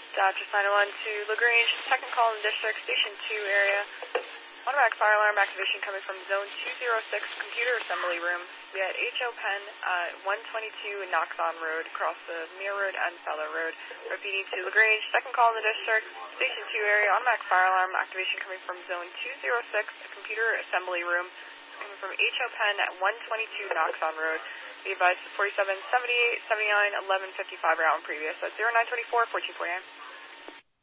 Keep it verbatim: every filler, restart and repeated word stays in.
Dodger sign one to LaGrange, second call in District, Station two area. Automatic fire alarm activation coming from Zone two zero six, computer assembly room. We had H O Penn, uh, one twenty-two Knoxon Road, across the Mere Road and Feller Road. Repeating to LaGrange, second call in the District, Station two area. Automatic fire alarm activation coming from Zone two zero six, computer assembly room. Coming from H O Penn at one twenty-two Knoxon Road. Be advised forty-seven, seventy-eight, seventy-nine, eleven fifty-five route and previous at zero nine two four, fourteen forty-nine.